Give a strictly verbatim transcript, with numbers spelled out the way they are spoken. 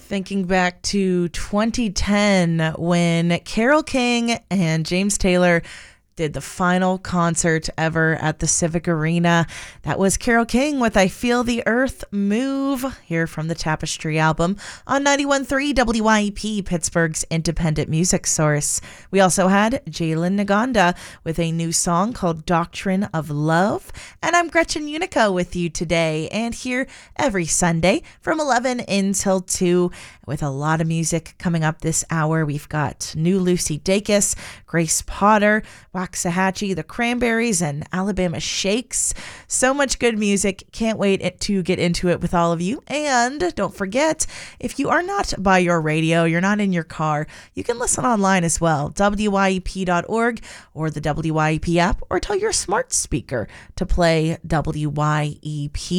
Thinking back to twenty ten when Carole King and James Taylor did the final concert ever at the Civic Arena. That was Carole King with I Feel the Earth Move, here from the Tapestry album on ninety-one point three W I E P, Pittsburgh's independent music source. We also had Jalen Naganda with a new song called Doctrine of Love. And I'm Gretchen Unico with you today and here every Sunday from eleven until two with a lot of music coming up this hour. We've got new Lucy Dacus, Grace Potter, Waxahachie, the Cranberries, and Alabama Shakes. So much good music. Can't wait to get into it with all of you. And don't forget, if you are not by your radio, you're not in your car, you can listen online as well. W I E P dot org or the W I E P app, or tell your smart speaker to play W Y E P.